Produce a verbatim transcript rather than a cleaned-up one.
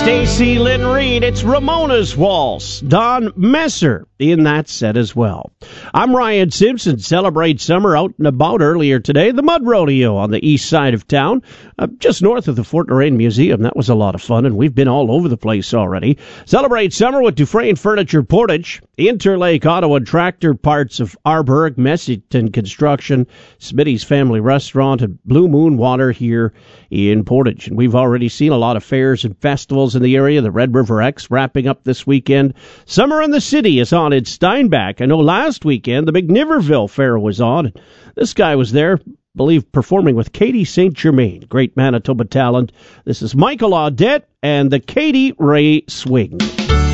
Stacy Lynn Reed, it's Ramona's Waltz. Don Messer in that set as well. I'm Ryan Simpson. Celebrate summer out and about earlier today. The Mud Rodeo on the east side of town, uh, just north of the Fort Loraine Museum. That was a lot of fun, and we've been all over the place already. Celebrate summer with Dufresne Furniture Portage, Interlake Auto and Tractor Parts of Arborg, Messington Construction, Smitty's Family Restaurant, and Blue Moon Water here in Portage. And we've already seen a lot of fairs and festivals in the area. The Red River X wrapping up this weekend. Summer in the City is on in Steinbach. I know last weekend the Big Niverville Fair was on. This guy was there, I believe, performing with Katie Saint Germain, great Manitoba talent. This is Michael Audette and the Katie Ray Swing.